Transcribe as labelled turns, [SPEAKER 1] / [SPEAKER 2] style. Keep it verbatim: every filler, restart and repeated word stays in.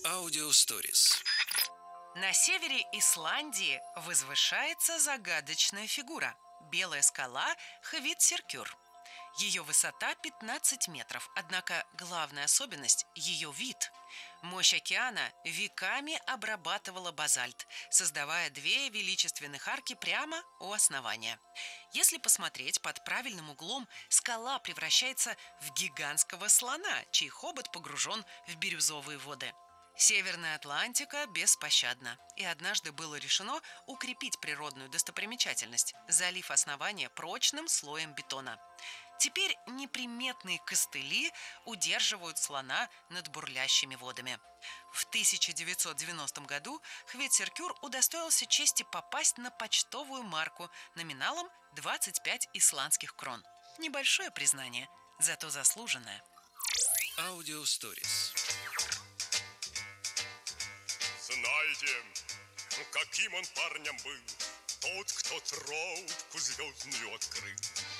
[SPEAKER 1] Аудиосторис.
[SPEAKER 2] На севере Исландии возвышается загадочная фигура – белая скала Хвитсеркюр. Ее высота пятнадцать метров, однако главная особенность – ее вид. Мощь океана веками обрабатывала базальт, создавая две величественных арки прямо у основания. Если посмотреть под правильным углом, скала превращается в гигантского слона, чей хобот погружен в бирюзовые воды. Северная Атлантика беспощадна, и однажды было решено укрепить природную достопримечательность, залив основания прочным слоем бетона. Теперь неприметные костыли удерживают слона над бурлящими водами. В тысяча девятьсот девяностом году Хвитсеркюр удостоился чести попасть на почтовую марку номиналом двадцать пять исландских крон. Небольшое признание, зато заслуженное.
[SPEAKER 1] Аудиосторис.
[SPEAKER 3] Знаете, каким он парнем был, тот, кто тропку звездную открыл.